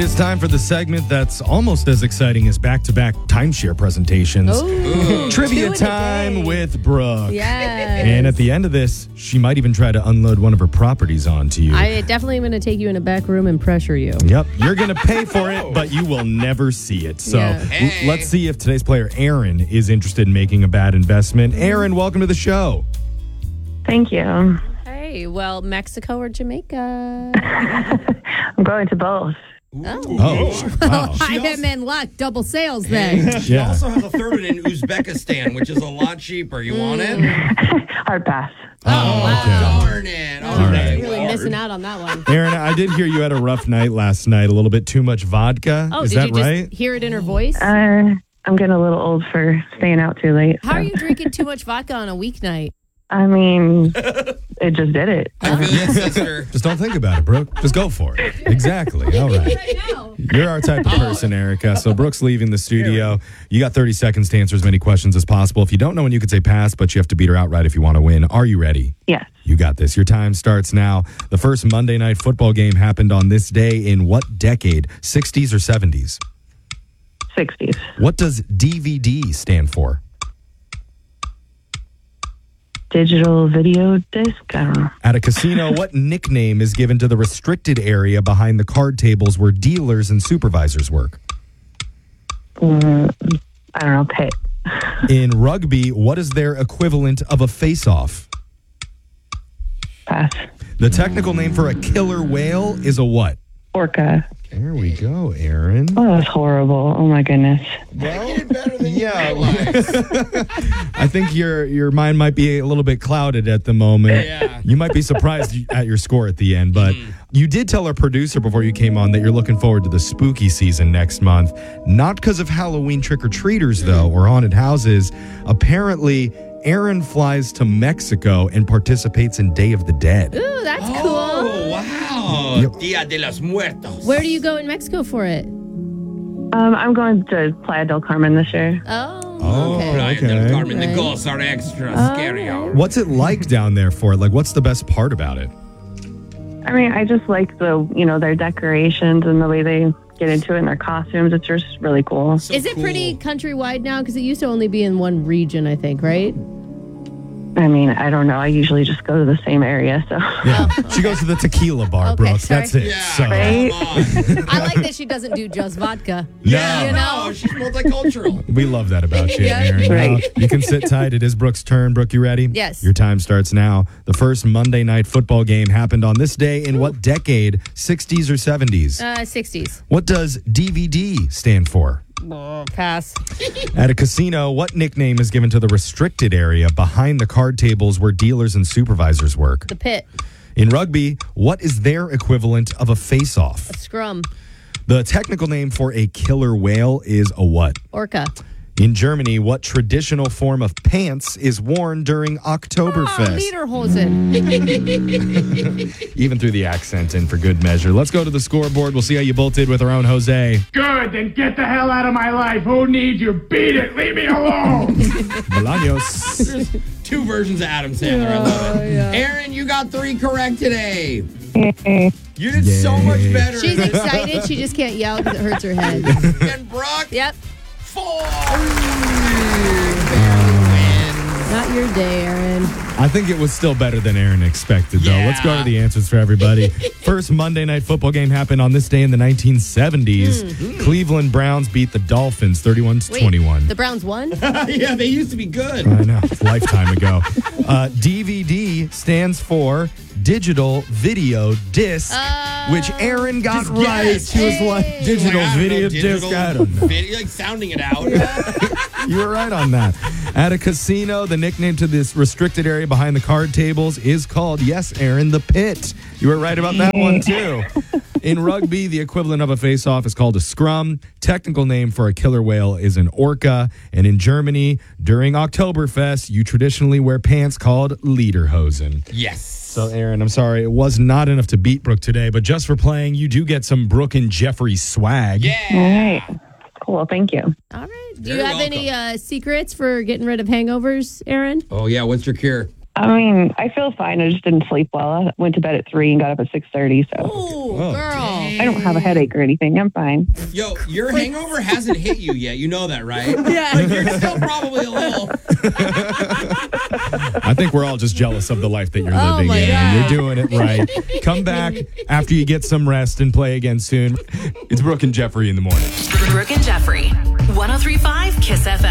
is time for the segment that's almost as exciting as back-to-back timeshare presentations. Ooh. Trivia Two in a time day. with Brooke. Yes. And at the end of this, she might even try to unload one of her properties onto you. I definitely am going to take you in a back room and pressure you. Yep, you're going to pay for it, but you will never see it. So Yeah. let's see if today's player, Aaron, is interested in making a bad investment. Aaron, welcome to the show. Thank you. Hey, well, Mexico or Jamaica? I'm going to both. Oh, wow. I am in luck. Double sales then. She Yeah. also has a third one in Uzbekistan, which is a lot cheaper. You want it? Hard pass. Darn it. All right. Really missing out on that one. Aaron, I did hear you had a rough night last night, a little bit too much vodka. Oh, is did that you just right? hear it in her voice? I'm getting a little old for staying out too late. How so. are you drinking too much vodka on a weeknight? I mean, it just did it. I feel you, sister. Just don't think about it, Brooke. Just go for it. Exactly. All right. You're our type of person, Erica. So Brooke's leaving the studio. You got 30 seconds to answer as many questions as possible. If you don't know when you can say pass, but you have to beat her outright if you want to win. Are you ready? Yes. You got this. Your time starts now. The first Monday Night Football game happened on this day in what decade? 60s or 70s? 60s. What does DVD stand for? Digital video disc? I don't know. At a casino, what nickname is given to the restricted area behind the card tables where dealers and supervisors work? I don't know. Pit. In rugby, what is their equivalent of a face-off? Pass. The technical name for a killer whale is a what? Orca. There we go, Aaron. Oh, that's horrible. Oh, my goodness. Making it better than Yeah. you realize. I think your mind might be a little bit clouded at the moment. Yeah. You might be surprised at your score at the end, but you did tell our producer before you came on that you're looking forward to the spooky season next month. Not because of Halloween trick-or-treaters, though, or haunted houses. Apparently, Aaron flies to Mexico and participates in Day of the Dead. Ooh, that's cool. Oh, wow. Yep. Dia de los Muertos. Where do you go in Mexico for it? I'm going to Playa del Carmen this year. Oh, okay. Playa Okay. del Carmen. The Right. ghosts are extra scary. What's it like down there for it? Like, what's the best part about it? I mean, I just like their decorations and the way they get into it and their costumes. It's just really cool. So Is it cool. pretty countrywide now? Because it used to only be in one region, I think, right? I mean, I don't know. I usually just go to the same area, so. Yeah. She goes to the tequila bar, Okay, Brooke. sorry. That's it. Yeah, So, Right? come on. I like that she doesn't do just vodka. Yeah, You know? no, she's multicultural. we love that about you, Yeah. Aaron. Right. You can sit tight. It is Brooke's turn. Brooke, you ready? Yes. Your time starts now. The first Monday Night Football game happened on this day in what decade? 60s or 70s? 60s. What does DVD stand for? Pass. At a casino, what nickname is given to the restricted area behind the card tables where dealers and supervisors work? The pit. In rugby, what is their equivalent of a face-off? Scrum. The technical name for a killer whale is a what? Orca. In Germany, what traditional form of pants is worn during Oktoberfest? Lederhosen. Even through the accent and for good measure. Let's go to the scoreboard. We'll see how you both did with our own Jose. Good, then get the hell out of my life. Who needs you? Beat it. Leave me alone. Bolaños. Two versions of Adam Sandler. I love it. Aaron, you got 3 correct today. You did so much better. She's excited. She just can't yell because it hurts her head. And Brooke, Yep. 4. Not your day, Aaron. I think it was still better than Aaron expected, though. Yeah. Let's go to the answers for everybody. First Monday Night Football game happened on this day in the 1970s. Cleveland Browns beat the Dolphins 31-21. The Browns won? Yeah, they used to be good. I know, it's a lifetime ago. DVD stands for Digital Video Disc, which Aaron got Just right. guess. She was like, Digital Like, I don't know, Video Disc, I don't know. Video, like sounding it out. You were right on that. At a casino, the nickname to this restricted area behind the card tables is called, yes, Aaron, the pit. You were right about that one, too. In rugby, the equivalent of a face-off is called a scrum. Technical name for a killer whale is an orca. And in Germany, during Oktoberfest, you traditionally wear pants called lederhosen. Yes. So, Aaron, I'm sorry, it was not enough to beat Brooke today, but just for playing, you do get some Brooke and Jeffrey swag. All Yeah. right. Cool. Thank you. All right. Do You're you have any secrets for getting rid of hangovers, Aaron? Oh, yeah. What's your cure? I mean, I feel fine. I just didn't sleep well. I went to bed at 3 and got up at 6:30. So Oh, girl. I don't have a headache or anything. I'm fine. Yo, your hangover hasn't hit you yet. You know that, right? Yeah. Like, you're still probably a little. I think we're all just jealous of the life that you're Oh, living my in. God. You're doing it right. Come back after you get some rest and play again soon. It's Brooke and Jeffrey in the morning. Brooke and Jeffrey, 103.5 Kiss FM.